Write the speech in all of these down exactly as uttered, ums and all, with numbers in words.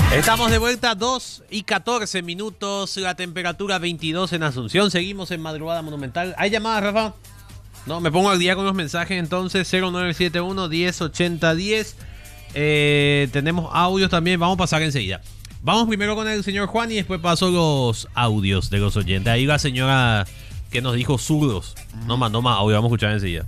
Estamos de vuelta, dos y catorce minutos, la temperatura veintidós en Asunción. Seguimos en Madrugada Monumental. ¿Hay llamadas, Rafa? No, me pongo al día con los mensajes entonces. Cero nueve siete uno, diez ochenta diez. Eh, tenemos audios también, vamos a pasar enseguida. Vamos primero con el señor Juan y después paso los audios de los oyentes. Ahí la señora que nos dijo zurdos nos mandó más audio, vamos a escuchar enseguida.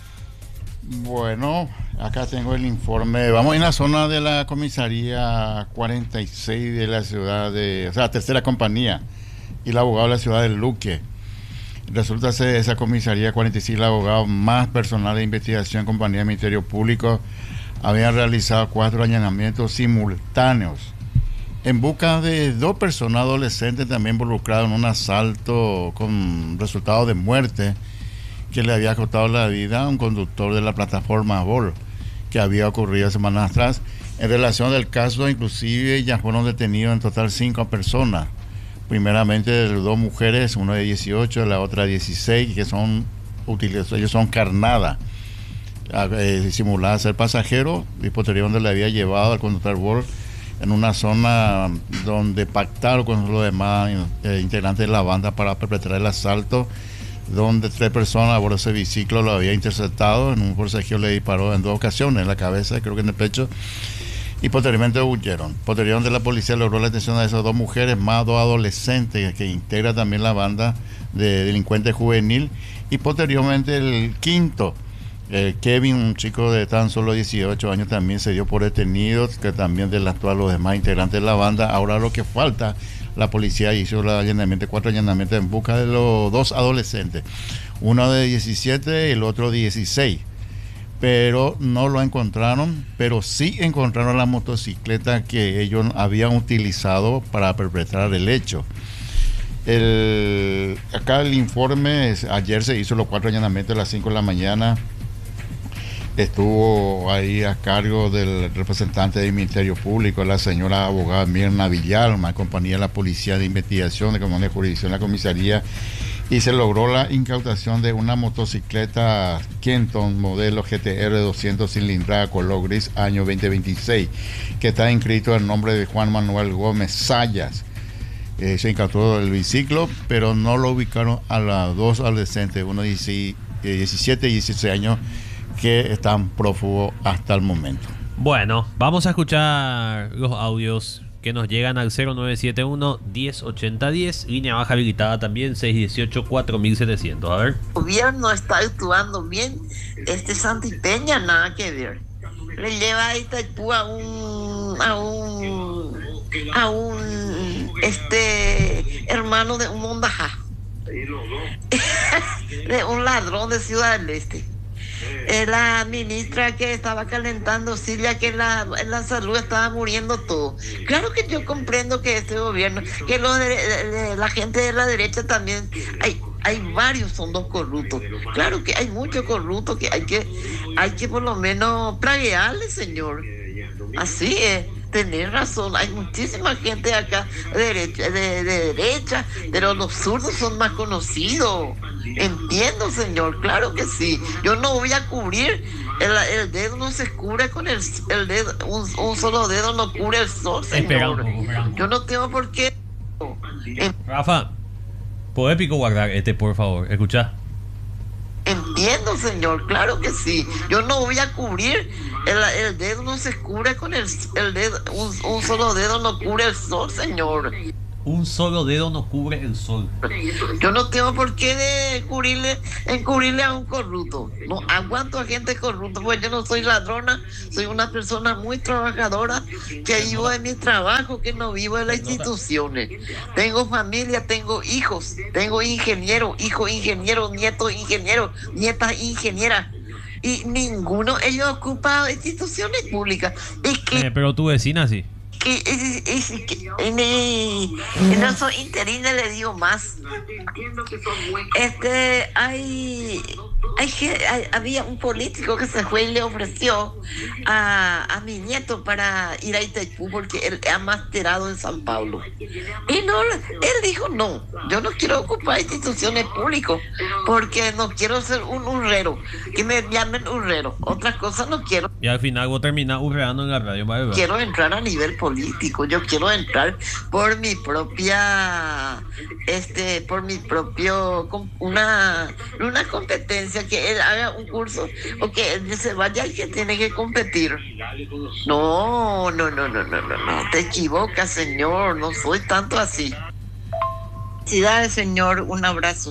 Bueno, acá tengo el informe. Vamos en la zona de la comisaría cuarenta y seis de la ciudad de... O sea, tercera compañía. Y el abogado de la ciudad de Luque. Resulta ser esa comisaría cuarenta y seis, el abogado más personal de investigación, compañía de Ministerio Público, habían realizado cuatro allanamientos simultáneos en busca de dos personas adolescentes también involucradas en un asalto con resultado de muerte que le había costado la vida a un conductor de la plataforma Vol, que había ocurrido semanas atrás. En relación del caso, inclusive ya fueron detenidos en total cinco personas. Primeramente dos mujeres, una de dieciocho, la otra dieciséis, que son utilizados, ellos son carnada, eh, simulada ser pasajero, y posteriormente le había llevado al conductor Vol en una zona donde pactaron con los demás eh, integrantes de la banda para perpetrar el asalto, donde tres personas a bordo de ese biciclo lo había interceptado. En un forcejeo le disparó en dos ocasiones, en la cabeza, creo que en el pecho, y posteriormente huyeron. Posteriormente la policía logró la detención de esas dos mujeres, más dos adolescentes que integra también la banda de delincuentes juvenil, y posteriormente el quinto, eh, Kevin, un chico de tan solo dieciocho años, también se dio por detenido, que también delató a los demás integrantes de la banda. Ahora lo que falta, la policía hizo el allanamiento, cuatro allanamientos en busca de los dos adolescentes, uno de diecisiete y el otro dieciséis, pero no lo encontraron, pero sí encontraron la motocicleta que ellos habían utilizado para perpetrar el hecho. El, acá el informe, es, ayer se hizo los cuatro allanamientos a las cinco de la mañana. Estuvo ahí a cargo del representante del Ministerio Público, la señora abogada Mirna Villalma, acompañada de la Policía de Investigación de Comando de Jurisdicción de la comisaría, y se logró la incautación de una motocicleta Kenton modelo G T R doscientos cilindrada color gris año veinte veintiséis, que está inscrito el nombre de Juan Manuel Gómez Sayas. Eh, se incautó el biciclo, pero no lo ubicaron a las dos adolescentes, uno de diecisiete y dieciséis años, que están prófugos hasta el momento. Bueno, vamos a escuchar los audios que nos llegan al cero nueve siete uno, diez ochenta diez, línea baja habilitada también seis dieciocho, cuatro mil setecientos. A ver. El gobierno está actuando bien. Este Santi Peña nada que ver. Le lleva a Itaipú a un a un a un este hermano de un mondajá, de un ladrón de Ciudad del Este. Eh, la ministra que estaba calentando silla, que la, la salud estaba muriendo todo. Claro que yo comprendo que este gobierno, que lo de, de, de, la gente de la derecha también, hay hay varios fondos corruptos. Claro que hay muchos corruptos que hay que hay que por lo menos plaguearle, señor. Así es. Tener razón, hay muchísima gente acá de derecha, de, de derecha, pero los zurdos son más conocidos. Entiendo, señor, claro que sí. Yo no voy a cubrir, el, el dedo no se cubre con el, el dedo, un, un solo dedo no cubre el sol, señor. Yo no tengo por qué. Rafa, ¿puedes pico guardar este, por favor? Escucha. Entiendo, señor, claro que sí. Yo no voy a cubrir, el, el dedo no se cubre con el, el dedo, un, un solo dedo no cubre el sol, señor. Un solo dedo no cubre el sol. Yo no tengo por qué de cubrirle, encubrirle a un corrupto. No aguanto a gente corrupta, pues yo no soy ladrona, soy una persona muy trabajadora, que vivo de mi trabajo, que no vivo de las instituciones. Tengo familia, tengo hijos, tengo ingeniero, hijo ingeniero, nieto ingeniero, nieta ingeniera. Y ninguno ellos ocupa instituciones públicas. Es que, eh, pero tu vecina sí. Que, es, es, es, que en, el, en esos interines le digo más. Este, hay Hay que, hay- había un político que se fue y le ofreció a, a mi nieto para ir a Itaipú porque él ha masterado en San Paulo. Y no, él dijo no, yo no quiero ocupar instituciones públicas porque no quiero ser un hurrero, que me llamen hurrero. Otras cosas no quiero. Y al final vos terminás hurreando en la radio, ¿vale? Quiero entrar a nivel político, yo quiero entrar por mi propia, este, por mi propio, com- una, una competencia, que él haga un curso o que él se vaya el que tiene que competir. No, no, no, no, no, no, no, te equivocas, señor, no soy tanto así. Felicidades, señor, un abrazo.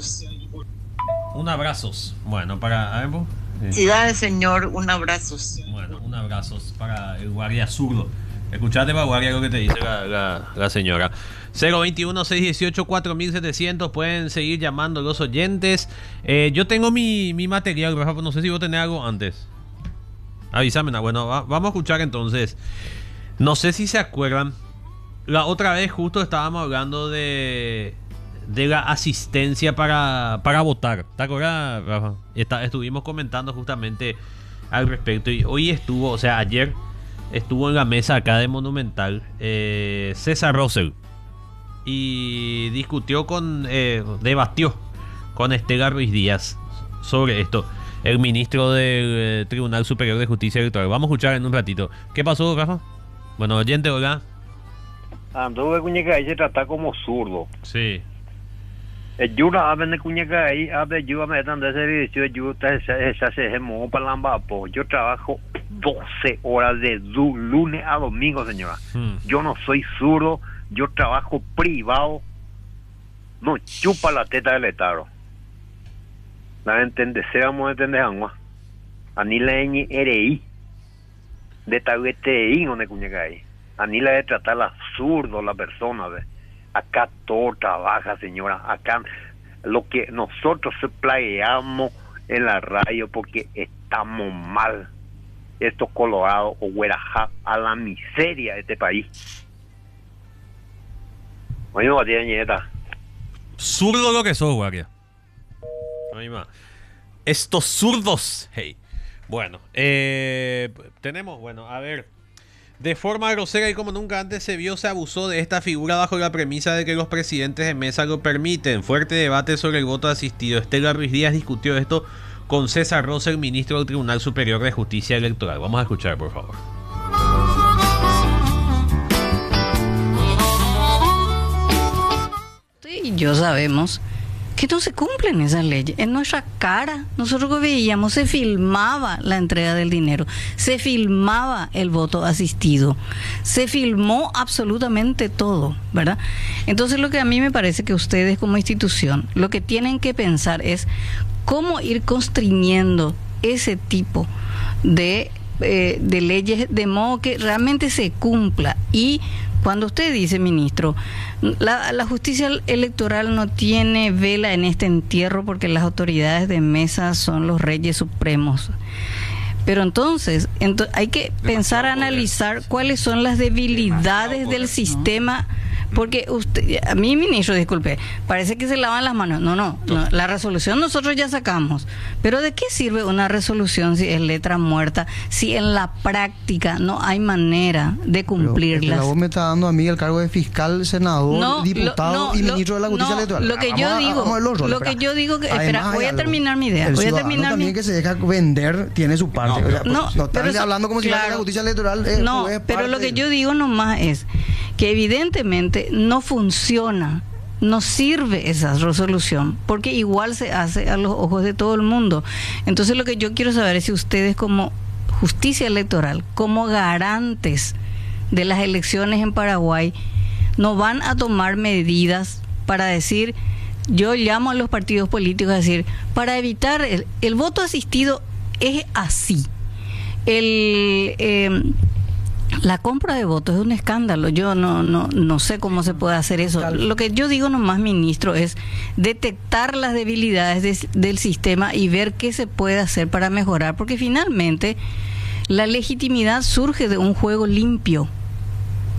Un abrazos. Bueno, para... A ver, vos. Sí. Felicidades, señor, un abrazo. Bueno, un abrazo para el guardia zurdo. Escuchate para guardia lo que te dice la, la, la señora. cero veintiuno, seiscientos dieciocho, cuatro mil setecientos. Pueden seguir llamando los oyentes. Eh, yo tengo mi, mi material, Rafa, no sé si vos tenés algo antes. Avísame. Bueno, va, vamos a escuchar entonces. No sé si se acuerdan. La otra vez justo estábamos hablando de... de la asistencia para, para votar. ¿Te acuerdas, Rafa? Está, estuvimos comentando justamente al respecto. Y hoy estuvo, o sea, ayer estuvo en la mesa acá de Monumental eh, César Rosell. Y discutió con, eh, debatió con Estela Ruiz Díaz sobre esto. El ministro del eh, Tribunal Superior de Justicia Electoral. Vamos a escuchar en un ratito. ¿Qué pasó, Rafa? Bueno, oyente, hola. Anduve cuñeca ahí se trata como zurdo. Sí. El yura abre de cuñeca ahí, abre yo me dan de servicio, yo te se hace mo para lambapo. Yo trabajo doce horas de du- lunes a domingo, señora. Hmm. Yo no soy zurdo, yo trabajo privado. No chupa la teta del Estado. La entender, se vamos a entender agua. Ani la ñ R I de taguete I no de cuñeca ahí. Ani la de tratar la zurdo la persona, ¿ve? Acá todo trabaja, señora. Acá lo que nosotros se playamos en la radio porque estamos mal. Estos colorados o güeraja a la miseria de este país. Oye, no tiene nieta. Zurdo lo que sos, guardia. Ahí va. Estos zurdos. Hey. Bueno, eh, tenemos, bueno, a ver. De forma grosera y como nunca antes se vio, se abusó de esta figura bajo la premisa de que los presidentes de mesa lo permiten. Fuerte debate sobre el voto asistido. Estela Ruiz Díaz discutió esto con César Rosell, ministro del Tribunal Superior de Justicia Electoral. Vamos a escuchar, por favor. Usted y yo sabemos que no se cumplen esas leyes. En nuestra cara, nosotros lo veíamos, se filmaba la entrega del dinero, se filmaba el voto asistido, se filmó absolutamente todo, ¿verdad? Entonces lo que a mí me parece que ustedes como institución, lo que tienen que pensar es cómo ir constriñendo ese tipo de, eh, de leyes de modo que realmente se cumpla. Y cuando usted dice, ministro, la, la justicia electoral no tiene vela en este entierro porque las autoridades de mesa son los reyes supremos. Pero entonces, ento- hay que pensar, analizar cuáles son las debilidades del sistema. Porque usted, a mí, ministro, disculpe, parece que se lavan las manos. No, no, no, la resolución nosotros ya sacamos. Pero ¿de qué sirve una resolución si es letra muerta, si en la práctica no hay manera de cumplirlas? La voz me está dando a mí el cargo de fiscal, senador, No, diputado lo- no, y lo- ministro de la Justicia no, Electoral. lo que Vamos yo a- digo- vamos a ver los roles, lo que espera. yo digo que- Además, espera, hay voy a algo. terminar mi idea, El voy a ciudadano terminar también mi- que se deja vender tiene su parte. No, O sea, no, pues, no pero están eso- hablando como si claro. la justicia electoral eh, No, es pero parte lo que de- yo digo nomás es que evidentemente no funciona, no sirve esa resolución, porque igual se hace a los ojos de todo el mundo. Entonces lo que yo quiero saber es si ustedes como justicia electoral, como garantes de las elecciones en Paraguay, no van a tomar medidas para decir, yo llamo a los partidos políticos a decir, para evitar el, el voto asistido es así. El... Eh, La compra de votos es un escándalo. Yo no, no, no sé cómo se puede hacer eso. Lo que yo digo nomás, ministro, es detectar las debilidades de, del sistema y ver qué se puede hacer para mejorar, porque finalmente la legitimidad surge de un juego limpio.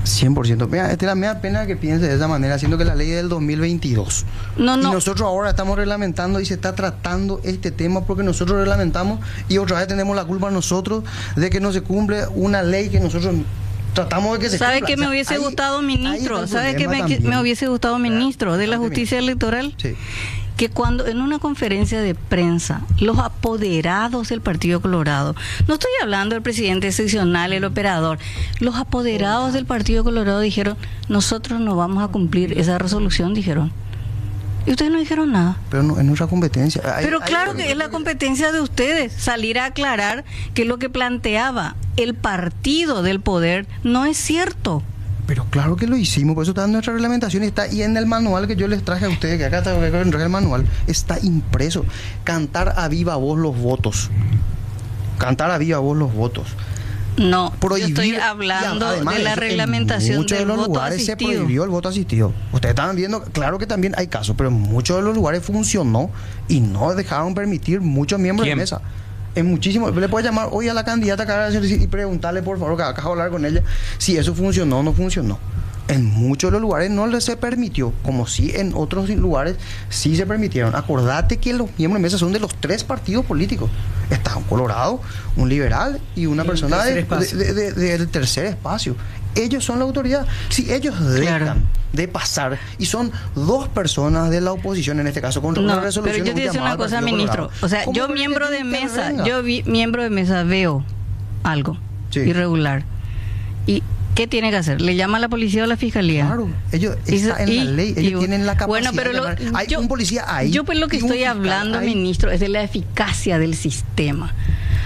cien por ciento. Mira, esta es la media pena que piense de esa manera, siendo que la ley es del dos mil veintidós. No, no. Y nosotros ahora estamos reglamentando y se está tratando este tema porque nosotros reglamentamos y otra vez tenemos la culpa nosotros de que no se cumple una ley que nosotros tratamos de que se ¿Sabe cumpla. que O me sea, hubiese ahí- gustado, ahí ministro? está el ¿Sabe que me, problema que me también. hubiese gustado, ministro de la Adelante, Justicia Electoral? Sí. Que cuando en una conferencia de prensa los apoderados del Partido Colorado, no estoy hablando del presidente seccional, el operador, los apoderados del Partido Colorado dijeron, nosotros no vamos a cumplir esa resolución, dijeron. Y ustedes no dijeron nada. Pero no, es nuestra competencia. Hay- Pero hay- claro que es la competencia de ustedes, salir a aclarar que lo que planteaba el partido del poder no es cierto. Pero claro que lo hicimos, por eso está en nuestra reglamentación y está y en el manual que yo les traje a ustedes, que acá está acá les traje el manual, está impreso. Cantar a viva voz los votos. Cantar a viva voz los votos. No, Prohibir, yo estoy y hablando además de la eso, reglamentación en muchos del de los voto lugares se asistido. prohibió el voto asistido. Ustedes estaban viendo, claro que también hay casos, pero en muchos de los lugares funcionó y no dejaron permitir muchos miembros ¿Quién? de mesa. En muchísimos, le puede llamar hoy a la candidata que acaba de decir y preguntarle por favor, que acaba de hablar con ella, si eso funcionó o no funcionó. En muchos de los lugares no les se permitió, como si en otros lugares sí se permitieron. Acordate que los miembros de mesa son de los tres partidos políticos. Está un colorado, un liberal y una Y el persona tercer de- espacio. de- de- de- del tercer espacio. Ellos son la autoridad. Si ellos dejan Claro. de pasar y son dos personas de la oposición, en este caso, contra una No, resolución. pero yo te un voy a decir llamado una al cosa, Partido ministro. Colorado. O sea, ¿Cómo yo quiere miembro que de mesa, intervenga? yo vi, miembro de mesa veo algo Sí. irregular. ¿Y qué tiene que hacer? ¿Le llama a la policía o a la fiscalía? Claro, ellos Y está se- en la y- ley, y- ellos tienen la capacidad. Bueno, pero de lo- llamar. Hay yo- un policía ahí. Yo pues lo que y un estoy fiscal hablando, ahí. ministro, es de la eficacia del sistema,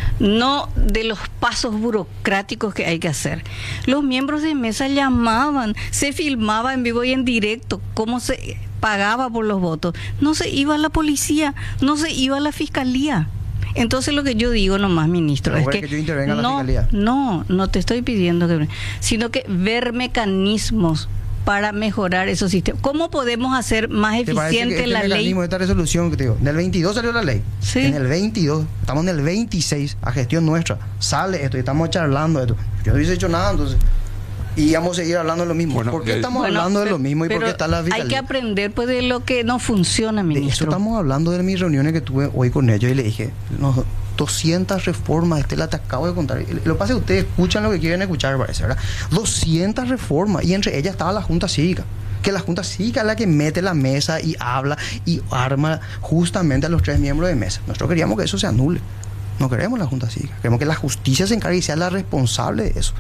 no de los pasos burocráticos que hay que hacer. Los miembros de mesa llamaban, se filmaba en vivo y en directo cómo se pagaba por los votos. No se iba a la policía, no se iba a la fiscalía. Entonces lo que yo digo nomás, ministro, Pero es bueno, que, que yo intervenga en la no, fiscalía. no, no te estoy pidiendo que, sino que ver mecanismos para mejorar esos sistemas. ¿Cómo podemos hacer más ¿Te parece que eficiente este la ley? mecanismo, esta resolución que te digo, en el veintidós salió la ley? Sí. En el veintidós, estamos en el veintiséis, a gestión nuestra, sale esto y estamos charlando de esto. Yo no hubiese hecho nada, entonces. Y vamos a seguir hablando de lo mismo. Bueno, ¿Por qué eh, estamos Bueno, hablando de pero- lo mismo y por pero qué está la hay que fiscalía? aprender pues de lo que no funciona, De eso ministro. estamos hablando de mis reuniones que tuve hoy con ellos y le dije, no, doscientas reformas, este la te acabo de contar. Lo que pasa es que ustedes escuchan lo que quieren escuchar, parece, ¿verdad? doscientas reformas y entre ellas estaba la Junta Cívica. Que la Junta Cívica es la que mete la mesa y habla y arma justamente a los tres miembros de mesa. Nosotros queríamos que eso se anule. No queremos la Junta Cívica. Queremos que la justicia se encargue y sea la responsable de eso.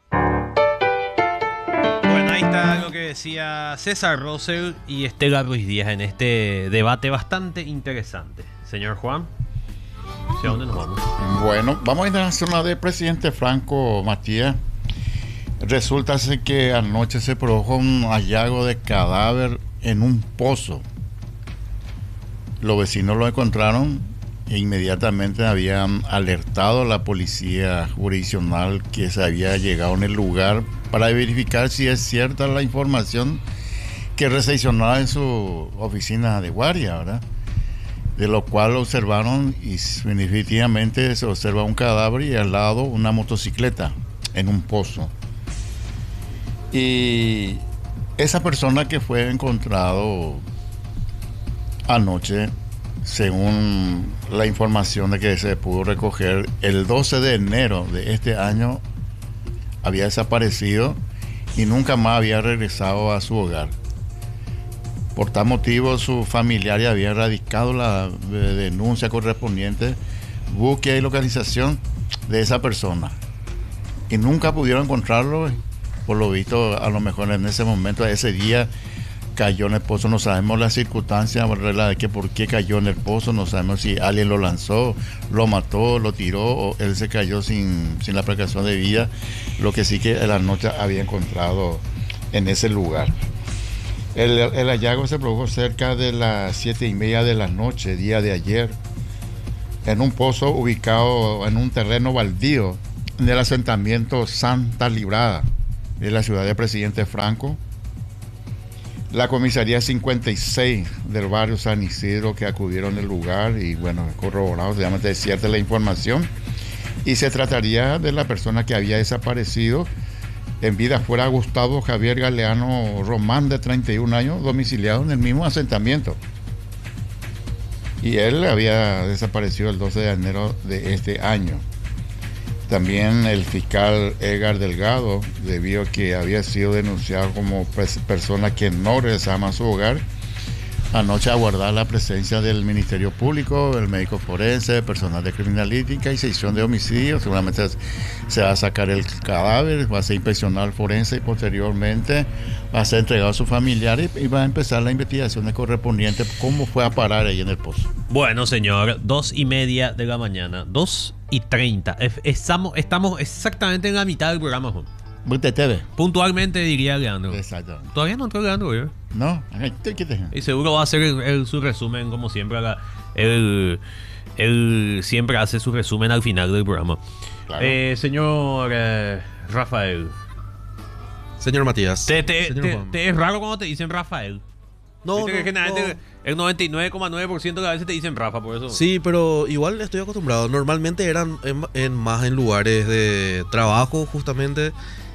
Bueno, ahí está lo que decía César Rosell y Estela Ruiz Díaz en este debate bastante interesante. Señor Juan, ¿hacia dónde nos vamos? Bueno, vamos a ir a la zona del presidente Franco, Matías. Resulta ser que anoche se produjo un hallazgo de cadáver en un pozo. Los vecinos lo encontraron e inmediatamente habían alertado a la policía jurisdiccional que se había llegado en el lugar para verificar si es cierta la información que recepcionaba en su oficina de guardia, ¿verdad? De lo cual observaron y definitivamente se observa un cadáver y al lado una motocicleta en un pozo. Y esa persona que fue encontrado anoche, según la información de que se pudo recoger, el doce de enero de este año había desaparecido y nunca más había regresado a su hogar. Por tal motivo, su familiar ya había radicado la eh, denuncia correspondiente, búsqueda y localización de esa persona. Y nunca pudieron encontrarlo. Por lo visto, a lo mejor en ese momento, ese día, cayó en el pozo. No sabemos las circunstancias de que por qué cayó en el pozo. No sabemos si alguien lo lanzó, lo mató, lo tiró o él se cayó sin, sin la precaución de vida. Lo que sí que en la noche había encontrado en ese lugar. El, el hallazgo se produjo cerca de las siete y media de la noche, día de ayer, en un pozo ubicado en un terreno baldío del asentamiento Santa Librada de la ciudad de Presidente Franco. La comisaría cincuenta y seis del barrio San Isidro que acudieron al lugar y bueno, corroborado, obviamente es cierta la información y se trataría de la persona que había desaparecido En vida fuera Gustavo Javier Galeano Román, de treinta y un años, domiciliado en el mismo asentamiento. Y él había desaparecido el doce de enero de este año. También el fiscal Edgar Delgado, debido a que había sido denunciado como pers- persona que no regresaba a su hogar, anoche aguardaba la presencia del Ministerio Público, el médico forense, personal de criminalística y sección de homicidio. Seguramente se va a sacar el cadáver, va a ser inspeccionado al forense y posteriormente va a ser entregado a sus familiares y va a empezar la investigación correspondiente, cómo fue a parar ahí en el pozo. Bueno, señor, dos y media de la mañana, dos y treinta. Es- Estamos, estamos exactamente en la mitad del programa, Juan. ¿Usted te ve? Puntualmente diría Leandro. Exactamente. Todavía no entró Leandro, ¿eh? No, ahí te quites. Y seguro va a hacer el- el- su resumen, como siempre. la- Él, él siempre hace su resumen al final del programa. Claro. Eh, señor eh, Rafael, Señor Matías. te, te- Señor te- Juan. te es raro cuando te dicen Rafael. No, Viste que no, generalmente no. el noventa y nueve coma nueve por ciento de las veces te dicen Rafa, por eso. Sí, pero igual estoy acostumbrado. Normalmente eran en, en más en lugares de trabajo, justamente,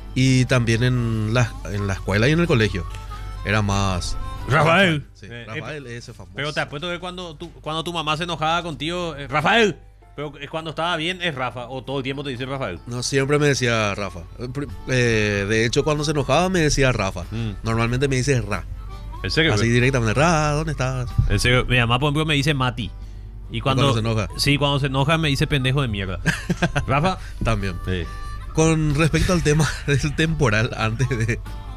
y también en la, en la escuela y en el colegio. Era más... Rafael. Sí, Eh, Rafael, ese famoso. Pero te apuesto que cuando tu, cuando tu mamá se enojaba contigo, eh, Rafael. Pero es cuando estaba bien es Rafa, o todo el tiempo te dice Rafael. No, siempre me decía Rafa. Eh, pr- eh, de hecho, cuando se enojaba me decía Rafa. Mm. Normalmente me dice Ra. ¿En serio? Así directamente. Ra, ¿dónde estás? En serio, mi mamá, por ejemplo, me dice Mati. Y cuando, cuando se enoja? Sí, cuando se enoja me dice pendejo de mierda. Rafa. También. Sí. Con respecto al tema del temporal, antes de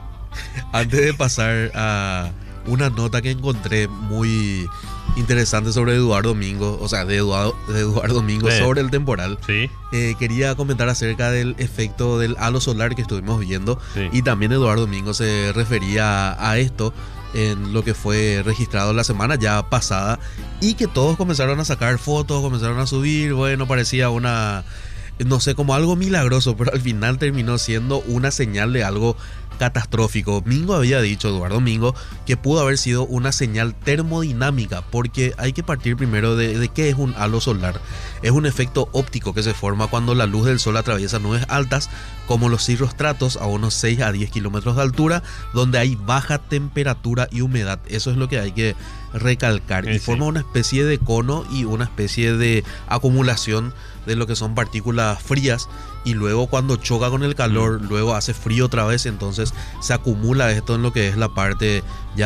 antes de pasar a una nota que encontré muy interesante sobre Eduardo Domingo, o sea, de Eduardo, de Eduardo Domingo Sí. sobre el temporal, Sí. eh, quería comentar acerca del efecto del halo solar que estuvimos viendo. Sí. Y también Eduardo Domingo se refería a esto en lo que fue registrado la semana ya pasada, y que todos comenzaron a sacar fotos, comenzaron a subir. Bueno, parecía una, no sé, como algo milagroso, pero al final terminó siendo una señal de algo catastrófico. Mingo había dicho, Eduardo Mingo, que pudo haber sido una señal termodinámica, porque hay que partir primero de, de qué es un halo solar. Es un efecto óptico que se forma cuando la luz del sol atraviesa nubes altas, como los cirrostratos, a unos seis a diez kilómetros de altura, donde hay baja temperatura y humedad. Eso es lo que hay que recalcar. Sí, Y sí. forma una especie de cono y una especie de acumulación de lo que son partículas frías, y luego cuando choca con el calor, Mm. luego hace frío otra vez, entonces se acumula esto en lo que es la parte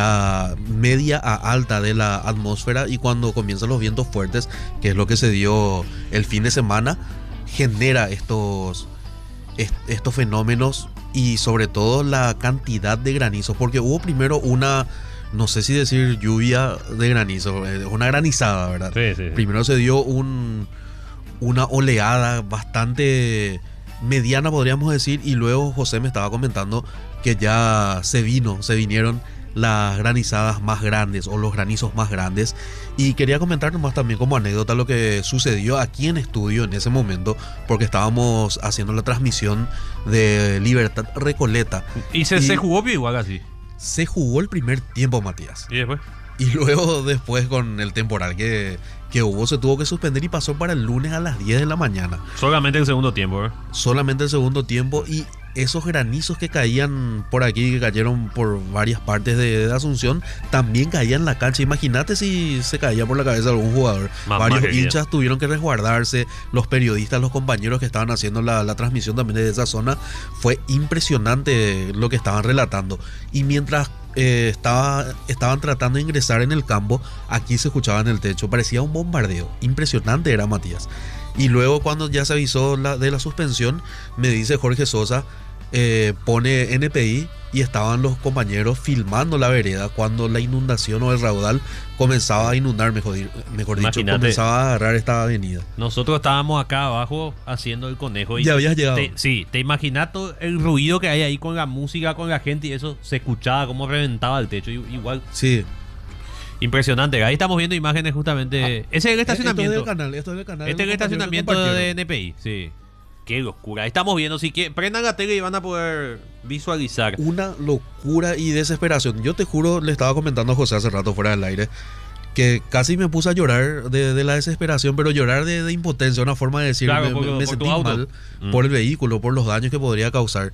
ya media a alta de la atmósfera, y cuando comienzan los vientos fuertes, que es lo que se dio el fin de semana, genera estos, est- estos fenómenos, y sobre todo la cantidad de granizos, porque hubo primero una, no sé si decir lluvia de granizo, eh, una granizada, ¿verdad? Sí, sí, sí. Primero se dio un, una oleada bastante mediana, podríamos decir, y luego José me estaba comentando que ya se vino, se vinieron las granizadas más grandes, o los granizos más grandes. Y quería comentar nomás también como anécdota lo que sucedió aquí en estudio en ese momento, porque estábamos haciendo la transmisión de Libertad Recoleta. Y se, Y- se jugó bien igual así. Se jugó el primer tiempo, Matías. Y después. Y luego después, con el temporal que, que hubo, se tuvo que suspender y pasó para el lunes a las diez de la mañana. Solamente el segundo tiempo, ¿eh? Solamente el segundo tiempo, y esos granizos que caían por aquí, que cayeron por varias partes de, de Asunción, también caían en la cancha. Imagínate si se caía por la cabeza algún jugador. Mamá Varios querida. hinchas tuvieron que resguardarse, los periodistas, los compañeros que estaban haciendo la, la transmisión también de esa zona. Fue impresionante lo que estaban relatando. Y mientras eh, estaba, estaban tratando de ingresar en el campo, aquí se escuchaba en el techo, parecía un bombardeo. Impresionante era, Matías. Y luego, cuando ya se avisó la, de la suspensión, me dice Jorge Sosa, eh, pone N P I, y estaban los compañeros filmando la vereda cuando la inundación o el raudal comenzaba a inundar, mejor, di- mejor dicho, Imagínate. comenzaba a agarrar esta avenida. Nosotros estábamos acá abajo haciendo el conejo. Y Ya habías llegado. te- sí, te imaginas todo el ruido que hay ahí con la música, con la gente, y eso se escuchaba como reventaba el techo. I- Igual, Sí. impresionante. Ahí estamos viendo imágenes justamente. Ese es el Esto es estacionamiento. del canal, esto es del canal. Este es el Los compañeros estacionamiento de compartieron. N P I. Sí. Qué locura. Ahí estamos viendo. Si que prendan la tele y van a poder visualizar. Una locura y desesperación. Yo te juro, le estaba comentando a José hace rato fuera del aire, que casi me puse a llorar de, de la desesperación, pero llorar de, de impotencia, una forma de decir, Claro, me, por- me- me por tu sentí auto. mal Mm. por el vehículo, por los daños que podría causar.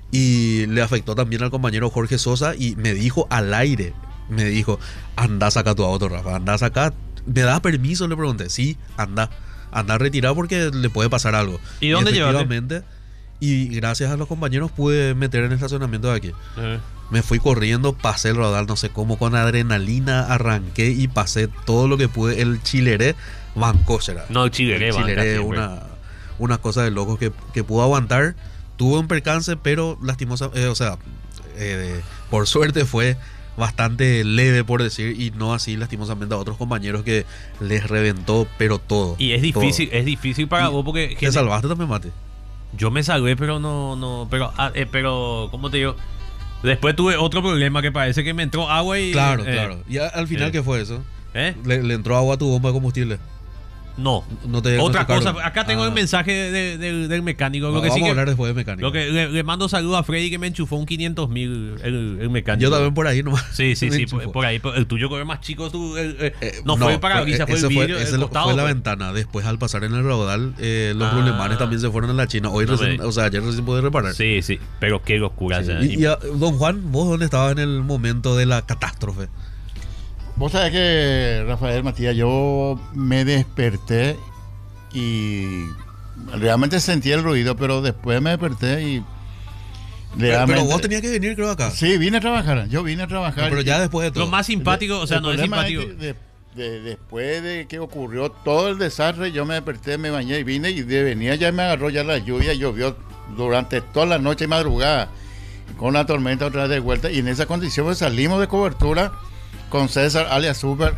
Y le afectó también al compañero Jorge Sosa y me dijo al aire, me dijo, anda a sacar tu auto, Rafa, anda a sacar. ¿Me das permiso? Le pregunté. Sí, anda. Anda retirado porque le puede pasar algo. ¿Y dónde efectivamente, y gracias a los compañeros pude meter en el estacionamiento de aquí. Uh-huh. Me fui corriendo, pasé el rodal, no sé cómo, con adrenalina arranqué y pasé todo lo que pude. El chileré bancó, será. No, el chileré, el chileré una, una cosa de locos que, que pudo aguantar. Tuve un percance, pero lastimosa, eh, o sea, eh, por suerte fue bastante leve, por decir, y no así lastimosamente a otros compañeros que les reventó, pero todo. Y es difícil, todo. es difícil para y vos porque... ¿Te gente, salvaste también, Mate? Yo me salvé, pero no, no, pero, ah, eh, pero, ¿cómo te digo? Después tuve otro problema que parece que me entró agua y... Claro, eh, claro. ¿Y a, al final eh. qué fue eso? ¿Eh? ¿Le, le entró agua a tu bomba de combustible? No. No te Otra diagnosticaron. cosa, acá tengo Ah. el mensaje de- de- del mecánico. No, Lo que vamos sí a que, hablar después de mecánico. lo que le, le mando saludos a Freddy que me enchufó un quinientos mil el, el mecánico. Yo también por ahí nomás. Sí, sí, me sí, enchufó. por, por ahí. por- el tuyo corre más chico. Tú, el- el- Eh, no, fue el parabrisas, fue el ese vidrio, ese el lo- costado. fue la fue- ventana. Después, al pasar en el raudal, eh, los Ah. rulemanes también se fueron a la China. Hoy No recién, me- o sea, ayer recién pude reparar. Sí, sí. Pero qué locura. Sí. o sea, Y, y a- don Juan, ¿vos dónde estabas en el momento de la catástrofe? Vos sabés que, Rafael, Matías, yo me desperté y realmente sentí el ruido, pero después me desperté y Pero, realmente... pero vos tenías que venir, creo, acá. Sí, vine a trabajar, yo vine a trabajar. No, pero ya después de todo. Lo más simpático, o sea, El no es problema simpático. que de- de- después de que ocurrió todo el desastre, yo me desperté, me bañé y vine y de venía ya me agarró ya la lluvia, llovió durante toda la noche y madrugada, con la tormenta otra vez de vuelta, y en esa condición pues, salimos de cobertura con César, alias Super,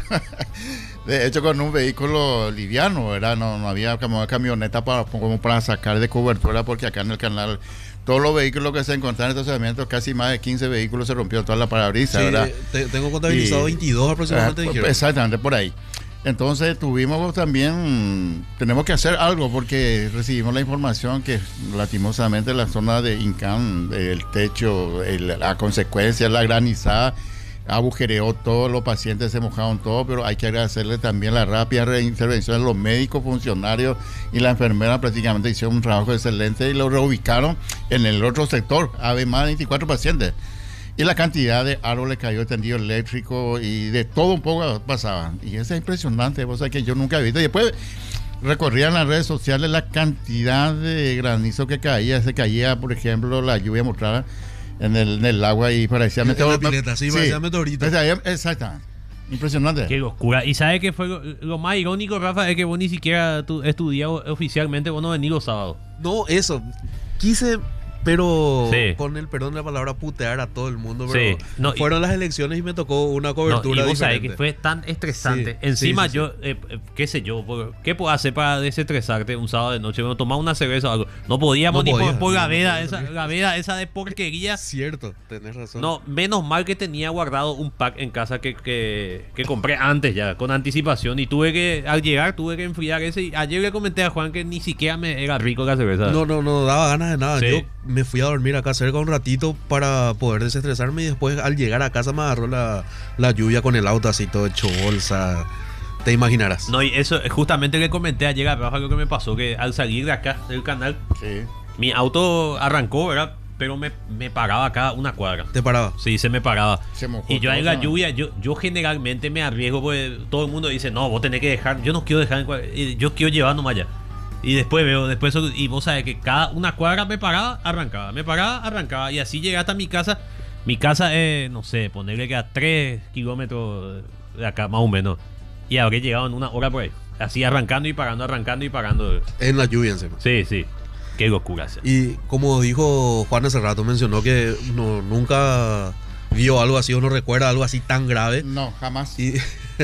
de hecho con un vehículo liviano, ¿verdad? No, no había como camioneta para, como para sacar de cobertura, porque acá en el canal todos los vehículos que se encontraron en estos estacionamientos, casi más de quince vehículos se rompió toda la parabrisas, Sí, ¿verdad? te- tengo contabilizado Y- veintidós aproximadamente. Ah, dijeron. exactamente, por ahí. Entonces tuvimos también, tenemos que hacer algo porque recibimos la información que lastimosamente la zona de Incán, el techo, el- la consecuencia, la granizada, agujereó todo, los pacientes se mojaron todo, pero hay que agradecerle también la rápida reintervención de los médicos, funcionarios y la enfermera, prácticamente hicieron un trabajo excelente y lo reubicaron en el otro sector, había más de veinticuatro pacientes. Y la cantidad de árboles cayó, tendido eléctrico y de todo un poco pasaba. Y eso es impresionante, cosa que yo nunca he visto. Y después recorría en las redes sociales la cantidad de granizo que caía. Se caía, por ejemplo, la lluvia mostrada en el, en el agua y parecía En la meteorito. pileta, sí, parecía meteorito. Exactamente. Impresionante. Qué locura. ¿Y sabes qué fue lo, lo más irónico, Rafa? Es que vos ni siquiera tu, estudiado oficialmente, vos no venís los sábados. No, eso. Quise, pero Sí. con el perdón de la palabra, putear a todo el mundo. Pero Sí. No, y- fueron las elecciones y me tocó una No, cobertura y vos sabés diferente. que fue tan estresante. Sí, Encima sí, sí, yo, eh, eh, qué sé yo, por- ¿qué puedo hacer para desestresarte un sábado de noche? Bueno, tomar una cerveza o algo. No podíamos No ni podía, por, por no, la no veda, podía, esa, no podía. la veda esa de porquería. Cierto, tenés razón. No, menos mal que tenía guardado un pack en casa que, que, que compré antes ya, con anticipación. Y tuve que, al llegar, tuve que enfriar ese. Y ayer le comenté a Juan que ni siquiera me era rico la cerveza. No, no, no daba ganas de nada. Sí. Yo me fui a dormir acá cerca un ratito para poder desestresarme y después al llegar a casa me agarró la, la lluvia con el auto así todo hecho bolsa. Te imaginarás. No, y eso eh, justamente le comenté ayer a Rafa lo que me pasó, que al salir de acá del canal, Sí. mi auto arrancó, ¿verdad? Pero me, me paraba acá una cuadra. ¿Te paraba? Sí, se me paraba. Se mojó Y yo todo, en la ¿no? lluvia, yo, yo generalmente me arriesgo porque todo el mundo dice, no, vos tenés que dejar, yo no quiero dejar, en cuadra- eh, yo quiero llevar nomás allá. Y después veo, después, eso- y vos sabés que cada una cuadra me paraba, arrancaba, me paraba, arrancaba. Y así llegué hasta mi casa. Mi casa es, no sé, ponerle que a tres kilómetros de acá, más o menos. Y habré llegado en una hora por ahí. Así arrancando y parando, arrancando y parando. En la lluvia encima. Sí, sí. Qué locura. sí. Y como dijo Juan hace rato, mencionó que no, nunca vio algo así o no recuerda algo así tan grave. No, jamás. Y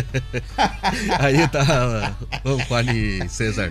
ahí está don Juan y César.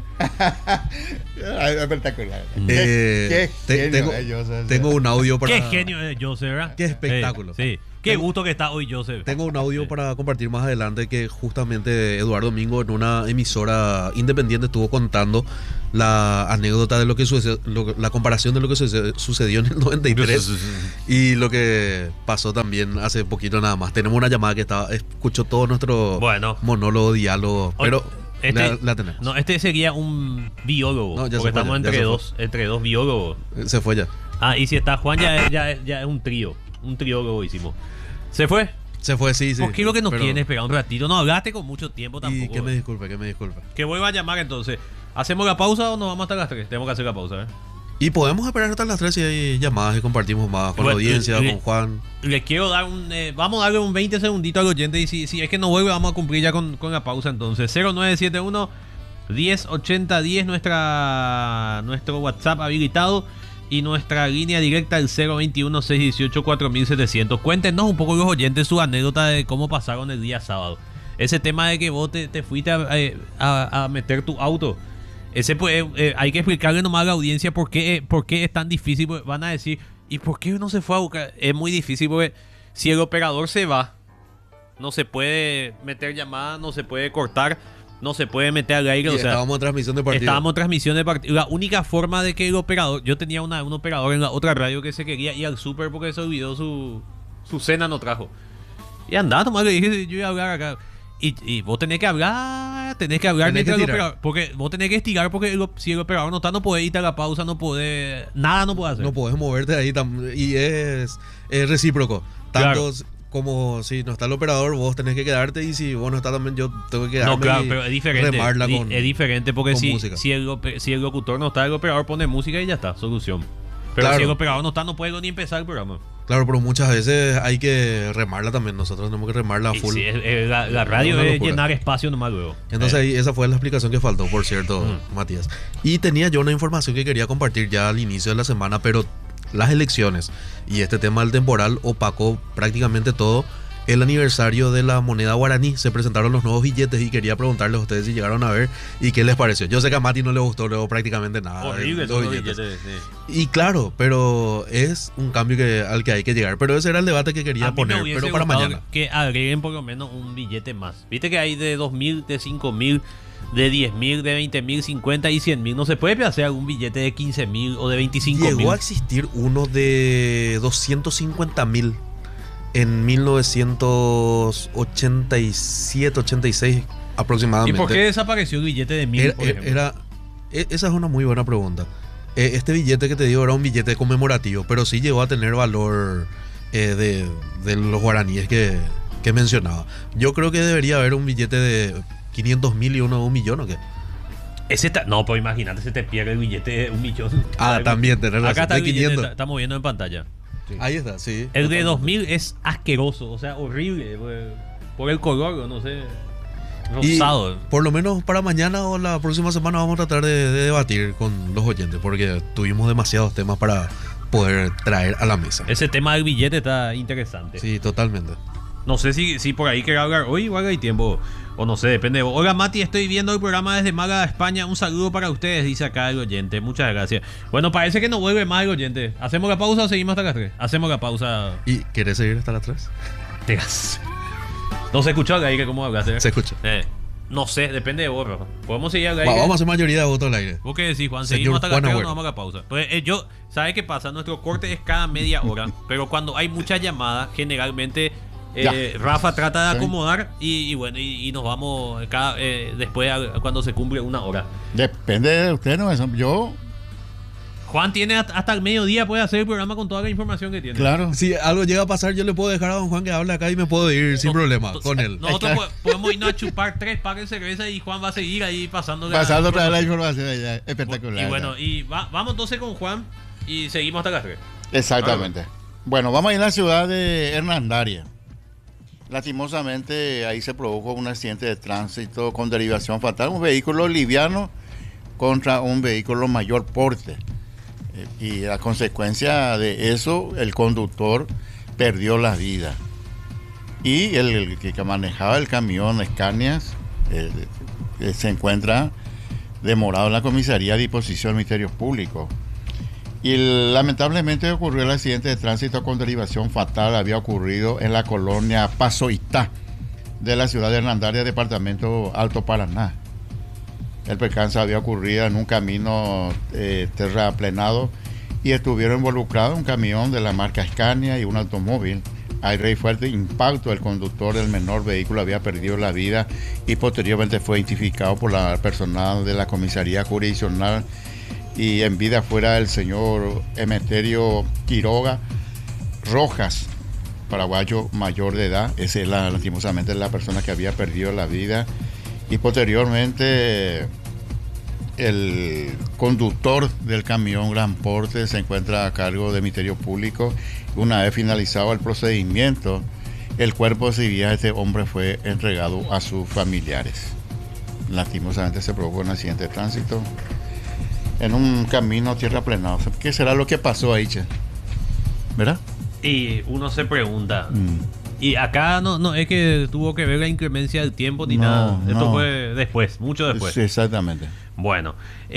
Ay, espectacular. Eh, Qué te- genio tengo, ellos, o sea. tengo un audio para Qué genio es Joseph, ¿verdad? Qué espectáculo. Sí, sí. Qué gusto que está hoy Joseph. Tengo un audio Sí. para compartir más adelante que justamente Eduardo Domingo en una emisora independiente estuvo contando la anécdota de lo que sucedió, lo- la comparación de lo que suce- sucedió en el noventa y tres y lo que pasó también hace poquito nada más. Tenemos una llamada que estaba, escuchó todo nuestro Bueno. monólogo, diálogo, pero Este, la, la tenemos. No, este sería un biólogo. No, ya se porque fue estamos ya, ya entre se fue. dos, entre dos biólogos. Se fue ya. Ah, y si está Juan, ya, es- ya, es- ya es un trío. Un trío que hoy hicimos. ¿Se fue? Se fue, sí, sí. ¿Por qué lo que nos pero- tienes pegado un ratito? No hablaste con mucho tiempo Y tampoco. que me eh. disculpe, que me disculpe. Que vuelva a llamar entonces. ¿Hacemos la pausa o nos vamos hasta las tres? Tenemos que hacer la pausa, ¿eh? Y podemos esperar hasta las tres y hay llamadas y compartimos más con Bueno, la audiencia, le- con Juan. Le quiero dar un... eh, vamos a darle un veinte segunditos al oyente y si, si es que no vuelve vamos a cumplir ya con, con la pausa entonces. cero nueve siete uno, diez ochenta diez nuestra, nuestro WhatsApp habilitado y nuestra línea directa el cero veintiuno, seiscientos dieciocho, cuatro mil setecientos. Cuéntenos un poco los oyentes su anécdota de cómo pasaron el día sábado. Ese tema de que vos te, te fuiste a, a- a meter tu auto. Ese pues, eh, hay que explicarle nomás a la audiencia por qué, por qué es tan difícil. Porque van a decir, ¿y por qué no se fue a buscar? Es muy difícil porque si el operador se va, no se puede meter llamada, no se puede cortar, no se puede meter al aire. Y O sea, estábamos en transmisión de partido. estábamos en transmisión de partido. La única forma de que el operador, yo tenía una, un operador en la otra radio que se quería ir al súper porque se olvidó su, su cena, no trajo. Y andaba, nomás le dije, yo iba a hablar acá. Y, y vos tenés que hablar, tenés que hablar Tenés que mientras el tirar. operador. Porque vos tenés que estirar porque el op- si el operador no está, no podés irte a la pausa, no podés. Nada no podés hacer. No podés moverte de ahí tam- y es, es recíproco. Tanto Claro. s- como si no está el operador, vos tenés que quedarte y si vos no estás también, yo tengo que quedarme No, claro, y pero es diferente. remarla Di- con- es diferente porque con si, música. si, el, ope- si el locutor no está, el operador pone música y ya está, solución. Pero Claro. si el operador no está, no puede ni empezar el programa. Claro, pero muchas veces hay que remarla también. Nosotros tenemos que remarla a Y full. sí, es- es- la, la radio Una es locura. llenar espacio nomás luego. Entonces Eh, ahí esa fue la explicación que faltó, por cierto, Mm. Matías. Y tenía yo una información que quería compartir ya al inicio de la semana, pero las elecciones y este tema del temporal opacó prácticamente todo. El aniversario de la moneda guaraní, se presentaron los nuevos billetes y quería preguntarles a ustedes si llegaron a ver y qué les pareció. Yo sé que a Mati no le gustó luego prácticamente nada. de horrible los son los billetes. billetes, sí. Y claro, pero es un cambio que, al que hay que llegar. Pero ese era el debate que A quería mí me poner, hubiese pero para gustado mañana. que agreguen por lo menos un billete más. Viste que hay de dos mil, de cinco mil, de diez mil, de veinte mil, cincuenta y cien mil. No se puede hacer algún billete de quince mil o de veinticinco mil. Llegó a existir uno de doscientos cincuenta mil en mil novecientos ochenta y siete, ochenta y seis ¿Y aproximadamente. por qué desapareció el billete de mil, Era, por ejemplo? era- e- esa es una muy buena pregunta. Eh, Este billete que te digo era un billete conmemorativo, pero sí llegó a tener valor eh, de, de los guaraníes que, que mencionaba. Yo creo que debería haber un billete de quinientos mil y uno de un millón, ¿o qué? Ese ta- no, pues imagínate, se te pierde el billete de un millón. Ah, también, tenés razón, Acá está de el billete, quinientos. está- estamos viendo en pantalla. Ahí está, sí. El de dos mil es asqueroso, o sea, horrible. Por, por el color, no sé. Y Rosado. por lo menos para mañana o la próxima semana vamos a tratar de, de debatir con los oyentes, porque tuvimos demasiados temas para poder traer a la mesa. Ese tema del billete está interesante. Sí, totalmente. No sé si, si por ahí querrá hablar hoy, igual hay tiempo. O no sé, depende. Hola Mati, estoy viendo el programa desde Málaga, España. Un saludo para ustedes, dice acá el oyente. Muchas gracias. Bueno, parece que no vuelve más el oyente. ¿Hacemos la pausa o seguimos hasta las tres? Hacemos la pausa. ¿Y querés seguir hasta las tres? Tegas. No se escuchó al aire cómo hablaste. Se escucha. Eh, no sé, depende de vos, Rafa. Podemos seguir al Va, aire. vamos a hacer mayoría de votos al aire. ¿Vos qué decís, Juan? Señor ¿Seguimos hasta las Juan tres o Agüero. nos vamos a la pausa? Pues eh, yo, ¿sabes qué pasa? Nuestro corte es cada media hora, pero cuando hay muchas llamadas, generalmente eh, Rafa trata de Sí. acomodar y, y bueno, y, y nos vamos cada, eh, después a- cuando se cumple una hora. Depende de usted, no eso. Yo, Juan tiene hasta, hasta el mediodía, puede hacer el programa con toda la información que tiene. claro. Si algo llega a pasar, yo le puedo dejar a don Juan que hable acá y me puedo ir sin No- problema no- con él. Nosotros Claro. po- podemos irnos a chupar tres packs de cerveza y Juan va a seguir ahí pasando la Pasando otra vez la información. información allá. Espectacular. Y bueno, y va- vamos entonces con Juan y seguimos hasta las tres. Exactamente. Bueno, vamos a ir a la ciudad de Hernandaria. Lastimosamente ahí se produjo un accidente de tránsito con derivación fatal, un vehículo liviano contra un vehículo mayor porte. Eh, Y a consecuencia de eso, el conductor perdió la vida. Y el, el que manejaba el camión Scanias eh, eh, se encuentra demorado en la comisaría a disposición del Ministerio Público. Y lamentablemente ocurrió el accidente de tránsito con derivación fatal. Había ocurrido en la colonia Pasoitá de la ciudad de Hernandaria, departamento Alto Paraná. El percance había ocurrido en un camino eh, terraplenado y estuvieron involucrados un camión de la marca Scania y un automóvil. Aire y fuerte impacto, el conductor del menor vehículo había perdido la vida y posteriormente fue identificado por la personal de la comisaría jurisdiccional y en vida fuera el señor Emeterio Quiroga Rojas, paraguayo mayor de edad. Esa es la, lastimosamente la persona que había perdido la vida, y posteriormente el conductor del camión Gran Porte se encuentra a cargo de Ministerio Público. Una vez finalizado el procedimiento, el cuerpo sin vida de este hombre fue entregado a sus familiares. Lastimosamente se provocó un accidente de tránsito en un camino tierraplenado. ¿Qué será lo que pasó ahí, che? ¿Verdad? Y uno se pregunta. Mm. Y acá no, no es que tuvo que ver la inclemencia del tiempo ni No, nada. Esto no. fue después, mucho después. Sí, exactamente. Bueno,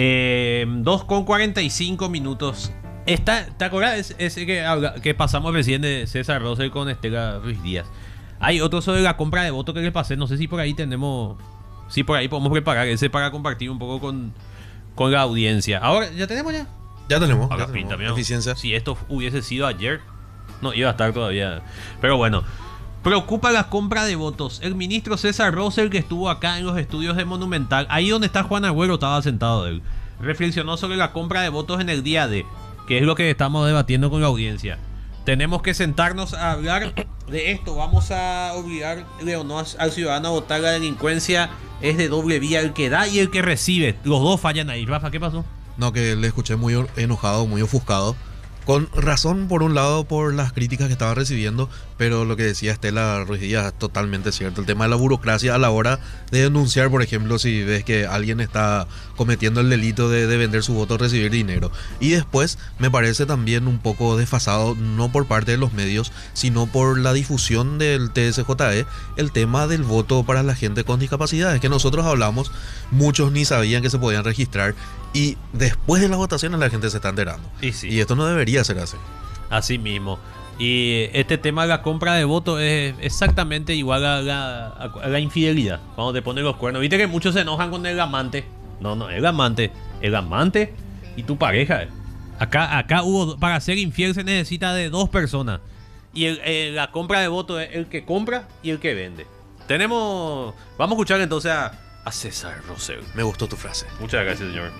eh, dos con cuarenta y cinco minutos. Está, ¿te acuerdas ese, ese que, habla- que pasamos recién de César Rosel con Estela Ruiz Díaz? Hay otro sobre la compra de votos que le pasé. No sé si por ahí tenemos. Si por ahí podemos preparar ese para compartir un poco con, con la audiencia. Ahora, ¿ya tenemos ya? Ya tenemos, Ahora ya pinta, tenemos mira. eficiencia. Si esto hubiese sido ayer, no iba a estar todavía. Pero bueno, preocupa la compra de votos. El ministro César Rosel, que estuvo acá en los estudios de Monumental, ahí donde está Juan Agüero, estaba sentado él, reflexionó sobre la compra de votos en el día D, que es lo que estamos debatiendo con la audiencia. Tenemos que sentarnos a hablar de esto. Vamos a obligarle o no al ciudadano a votar. La delincuencia es de doble vía, el que da y el que recibe. Los dos fallan ahí. Rafa, ¿qué pasó? No, que le escuché muy enojado, muy ofuscado. Con razón, por un lado, por las críticas que estaba recibiendo, pero lo que decía Estela Ruiz Díaz es totalmente cierto. El tema de la burocracia a la hora de denunciar, por ejemplo, si ves que alguien está cometiendo el delito de, de vender su voto o recibir dinero. Y después, me parece también un poco desfasado, no por parte de los medios, sino por la difusión del T S J E, el tema del voto para la gente con discapacidades, que nosotros hablamos, muchos ni sabían que se podían registrar, y después de las votaciones la gente se está enterando. Y sí. Y esto no debería ser así. Así mismo. Y este tema de la compra de votos es exactamente igual a la, a la infidelidad. Cuando te ponen los cuernos. Viste que muchos se enojan con el amante. No, no, el amante. El amante y tu pareja. Acá, acá hubo, para ser infiel se necesita de dos personas. Y el, el- la compra de votos es el que compra y el que vende. Tenemos. Vamos a escuchar entonces a, a César Rosel. Me gustó tu frase. Muchas gracias, señor.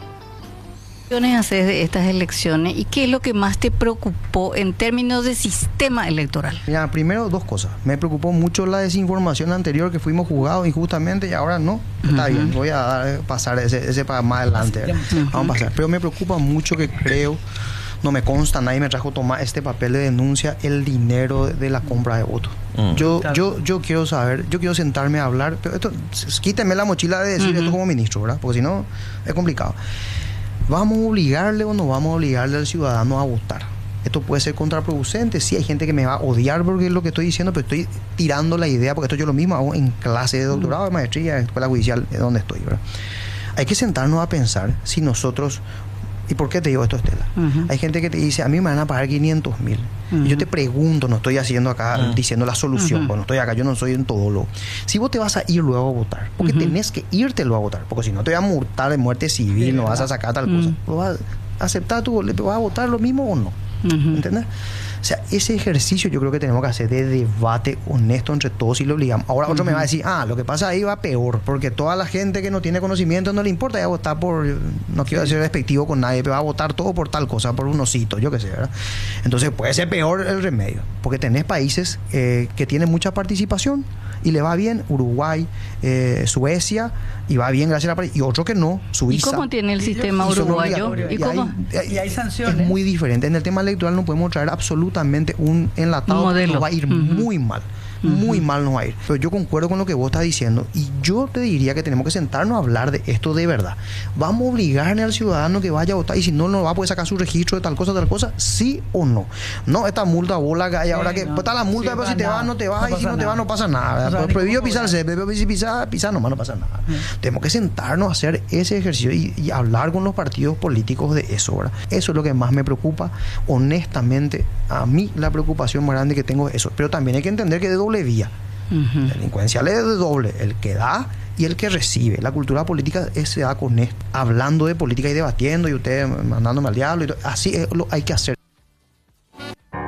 ¿Qué haces de estas elecciones y qué es lo que más te preocupó en términos de sistema electoral? Mira, primero dos cosas. Me preocupó mucho la desinformación anterior, que fuimos juzgados injustamente y ahora no. Está bien, voy a dar- pasar ese, ese para más adelante. ¿verdad? Vamos a pasar. Pero me preocupa mucho que creo, no me consta, nadie me trajo tomar este papel de denuncia, el dinero de, de la compra de votos. Yo, yo, yo quiero saber, yo quiero sentarme a hablar, pero esto, s- quíteme la mochila de decir esto como ministro, ¿verdad? Porque si no, es complicado. ¿Vamos a obligarle o no vamos a obligarle al ciudadano a votar? Esto puede ser contraproducente. Sí, hay gente que me va a odiar porque es lo que estoy diciendo, pero estoy tirando la idea, porque esto yo lo mismo hago en clase de doctorado, de maestría, en escuela judicial, es donde estoy, ¿verdad? Hay que sentarnos a pensar si nosotros... ¿Y por qué te digo esto, Estela? Ujú. Hay gente que te dice, a mí me van a pagar quinientos mil. Y yo te pregunto, no estoy haciendo acá, diciendo la solución, Ujú. pues no estoy acá, yo no soy un todólogo. Si vos te vas a ir luego a votar, porque Ujú. tenés que irte luego a votar, porque si no te voy a multar de muerte civil, no vas a sacar tal cosa. Mm. ¿Lo vas a aceptar tu boleto? ¿Vas a votar lo mismo o no? Ujú. ¿Entendés? O sea, ese ejercicio yo creo que tenemos que hacer de debate honesto entre todos y lo obligamos. Ahora otro me va a decir, ah, lo que pasa ahí va peor, porque toda la gente que no tiene conocimiento no le importa, ya votar por, no quiero ser despectivo con nadie, pero va a votar todo por tal cosa, por un osito, yo qué sé, ¿verdad? Entonces puede ser peor el remedio, porque tenés países eh, que tienen mucha participación y le va bien, Uruguay, eh, Suecia, y va bien gracias a la par- y otro que no, ¿Y Suiza. cómo tiene el sistema Y son uruguayo? obligatorios. ¿Y Y cómo? hay- Y hay sanciones. Es muy diferente. En el tema electoral no podemos traer absolutamente un enlatado. Un modelo. Nos va a ir Ujú. muy mal. Muy mal nos va a ir. Pero yo concuerdo con lo que vos estás diciendo y yo te diría que tenemos que sentarnos a hablar de esto de verdad. ¿Vamos a obligarle al ciudadano que vaya a votar y si no, no va a poder sacar su registro de tal cosa, tal cosa? ¿Sí o no? No, esta multa bola que hay ahora Sí, que no. pues, está la multa, Sí, pero si para te nada. vas, no te vas, No y si pasa no te vas, nada. no pasa nada. No ¿verdad? sabe ni Prohibido cómo pisar el cobrar. césped, pero si pisar, pisar nomás no pasa nada. Tenemos que sentarnos a hacer ese ejercicio y, y hablar con los partidos políticos de eso, ¿verdad? Eso es lo que más me preocupa. Honestamente, a mí la preocupación más grande que tengo es eso. Pero también hay que entender que es de doble vía. Ujú. La delincuencia es de doble, el que da y el que recibe. La cultura política es- se da con esto, hablando de política y debatiendo y ustedes mandándome al diablo y todo. Así es lo hay que hacer.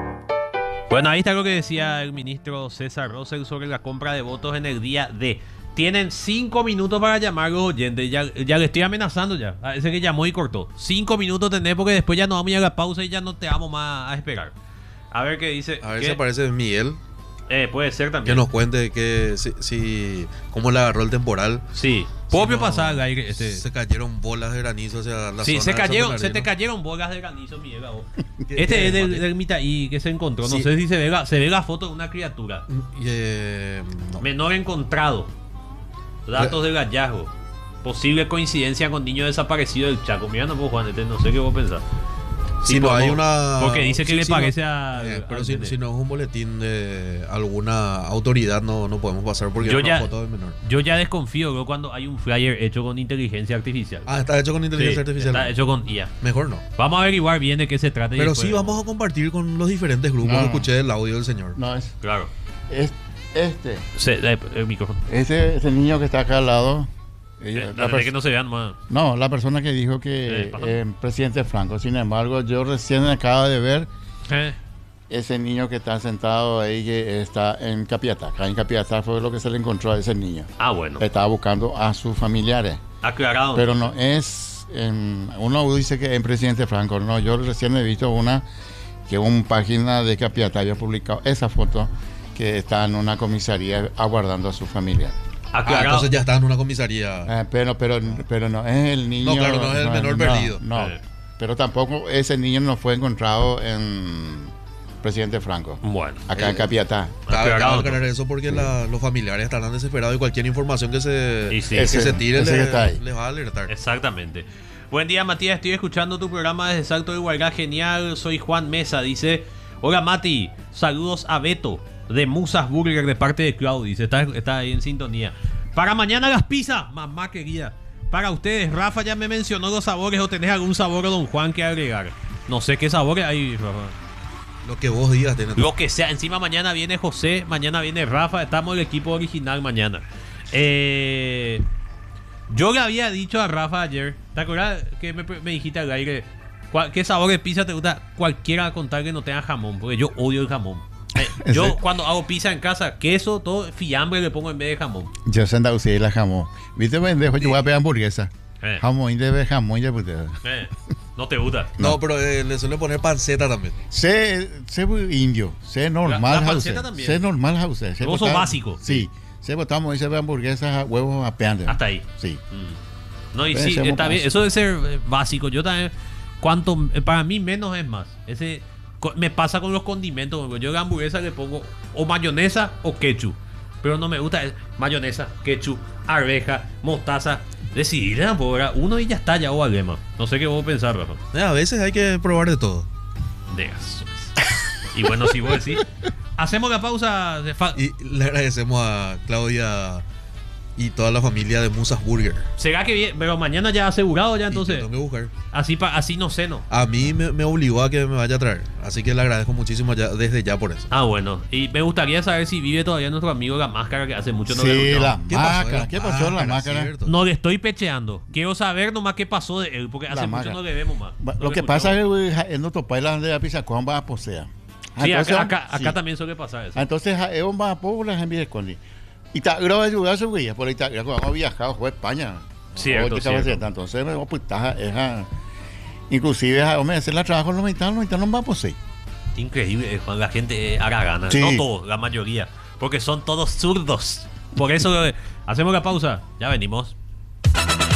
Bueno, ahí está lo que decía el ministro César Rosel sobre la compra de votos en el día D. Tienen cinco minutos para llamar a los oyentes. Ya, ya le estoy amenazando ya. A ese que llamó y cortó. Cinco minutos tenés porque después ya nos vamos a ir a la pausa y ya no te vamos más a esperar. A ver qué dice. A ver ¿Qué? si aparece Miguel. Eh, puede ser Que también. nos cuente que si, si cómo le agarró el temporal. Sí. Si Propio no, pasar al aire. Este. Se cayeron bolas de granizo hacia la Sí, zona se de cayeron, San se te Bernardino. cayeron bolas de granizo, Miguel. a vos. ¿Qué- Este qué es del, mate? del Mitaí que se encontró. No Sí. sé si se ve la, se ve la foto de una criatura. Y, eh, no. Menor encontrado. Datos del hallazgo. Posible coincidencia con niño desaparecido del Chaco. Mira, no puedo, Juan, este, no sé qué vos pensás. Si Sí, no por- hay una. Porque dice que sí, le sí, parece no- a. eh, pero al si, nene. si no es un boletín de alguna autoridad, no, no podemos pasar porque Yo es una ya- foto de menor. Yo ya desconfío bro, cuando hay un flyer hecho con inteligencia artificial. Ah, está hecho con inteligencia Sí, artificial. Está hecho con I A. Mejor no. Vamos a averiguar bien de qué se trata. y Pero después- sí vamos a compartir con los diferentes grupos. No. Escuché el audio del señor. No, es, Claro. es este. Se- eh, el micrófono. Ese, ese niño que está acá al lado. ella- Eh, la la pers- que no se vean más. No, la persona que dijo Eh, que pasa. eh, presidente Franco. Sin embargo, yo recién acabo de ver Eh, ese niño que está sentado ahí, que está en Capiatá. Acá en Capiatá fue lo que se le encontró a ese niño. Ah, bueno. Estaba buscando a sus familiares. Aclarado. Pero no es. en- uno dice que es presidente Franco. No, yo recién he visto una que una página de Capiatá había publicado esa foto que está en una comisaría aguardando a sus familiares. Ah, Aclarado. entonces ya está en una comisaría. Eh, pero, pero, pero no es el niño. No, claro, no es el menor perdido. No, Eh. pero tampoco ese niño no fue encontrado en presidente Franco. Bueno. Acá en Eh, Capiatá. Cabe, aclarado, cabe aclarar eso porque la- los familiares estarán desesperados y cualquier información que se, Y sí. que Ese- se tire ese que le- está ahí. les va a alertar. Exactamente. Buen día, Matías. Estoy escuchando tu programa desde Salto de Hualgá. Genial. Soy Juan Mesa. Dice: hola, Mati. Saludos a Beto de Musas Burger de parte de Claudio. Dice: está, está ahí en sintonía. Para mañana las pizzas, mamá querida. Para ustedes, Rafa ya me mencionó los sabores. ¿O tenés algún sabor, don Juan, que agregar? No sé qué sabores hay, Rafa. Lo que vos digas, tenés. Lo que sea. Encima mañana viene José, mañana viene Rafa. Estamos el equipo original mañana. Eh, yo le había dicho a Rafa ayer. ¿Te acuerdas que me, me dijiste al aire? ¿cuál- ¿Qué sabor de pizza te gusta? Cualquiera con tal que no tenga jamón. Porque yo odio el jamón. Eh, yo ¿En serio? cuando hago pizza en casa, queso, todo, fiambre le pongo en vez de jamón. Yo soy andaluz y la jamón. ¿Viste? Pendejo, yo voy a pegar hamburguesa. Eh, Jamón de jamón ya puta. eh, no te gusta. No, No. pero eh, le suele poner panceta también. Sé, sé indio, sé normal La- la house, panceta también. sé normal house. sé Vos sos botar- básico. Sí, sé botamos y se ve hamburguesas, huevos a peande. Hasta ahí. Sí. Mm. No, y Puede sí, ser está más bien. fácil. Eso debe ser eh, básico. Yo también, cuanto, eh, para mí menos es más. Ese co- me pasa con los condimentos. Yo a la hamburguesa le pongo o mayonesa o ketchup. Pero no me gusta es mayonesa, ketchup, arveja, mostaza. Decidir, ¿verdad? Uno y ya está, ya o alema. No sé qué vos pensás, Rafa. Eh, a veces hay que probar de todo. De eso. Y bueno, si vos decís, hacemos la pausa. De fa- Y le agradecemos a Claudia y toda la familia de Musas Burger. ¿Será que bien? Pero mañana ya asegurado ya Y entonces. yo tengo que buscar. Así, pa- así no sé, ¿no? A mí me, me obligó a que me vaya a traer. Así que le agradezco muchísimo ya, desde ya por eso. Ah, bueno. Y me gustaría saber si vive todavía nuestro amigo La Máscara, que hace mucho no le Sí, escuchamos. la ¿Qué pasó? máscara. ¿Qué pasó en la máscara? ¿cierto? No le estoy pecheando. Quiero saber nomás qué pasó de él, porque La hace mucho Máscara. no le vemos más. Ba- No Lo le que pasa es escuchamos. que güey, en nuestro país la gente de Pizzacón va a posea. Sí, Entonces, acá, acá, acá sí. también suele pasar eso. Entonces, es un va a poblar en mi escondi. Y te graba de ayudar a su guía, por ahí te graba a viajar, fue a España. Cierto, O te estaba cierto. haciendo. Entonces, me voy a putar, es a- inclusive, a- hombre, hacer la trabajo los mexicanos, los mexicanos no va a poseer. Increíble, eh, Juan, la gente eh, haga ganas. Sí. No todos, la mayoría. Porque son todos zurdos. Por eso eh, hacemos la pausa. Ya venimos.